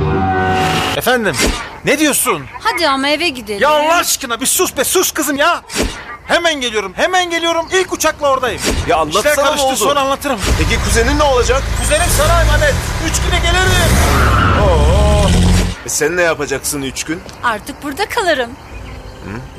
Efendim, ne diyorsun? Hadi ama eve gidelim. Ya Allah aşkına bir sus be, sus kızım ya. Hemen geliyorum. İlk uçakla oradayım. Ya anlatsana İşler ne karıştı, oldu? sonra anlatırım. Peki kuzenin ne olacak? Kuzenim sana emanet. 3 güne gelirim. Sen ne yapacaksın 3 gün? Artık burada kalırım.